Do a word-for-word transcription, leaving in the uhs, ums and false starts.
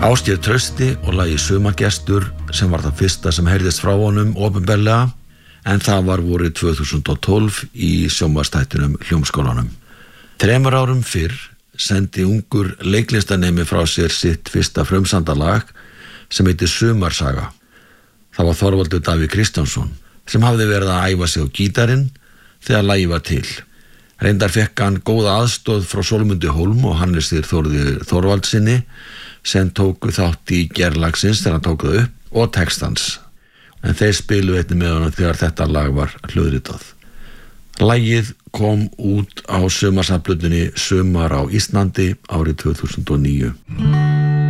Ásgeir Trausti og lagið Sumargestur sem var það fyrsta sem heyrðist frá honum opinberlega, en það var vorið tvö þúsund og tólf í sjónvarpsþættinum Hljómskálanum. Þremur árum fyrr sendi ungur leiklistanemi frá sér sitt fyrsta frumsamdalag sem heitir Sumarsaga. Það var Þorvaldur Davíð Kristjánsson sem hafði verið að æfa sig á gítarinn þegar lagið var til. Reyndar fekk hann góða aðstoð frá Sólmundi Hólm og Hannesir Þórði Þorvaldsinni sem tóku þátt í gerð lagsins þegar hann tók það upp og textans. En þeir spiluðu einnig með honum þegar þetta lag var hljóðritað. Lagið kom út á sumarsafplötunni Sumar á Íslandi árið tvö þúsund og níu.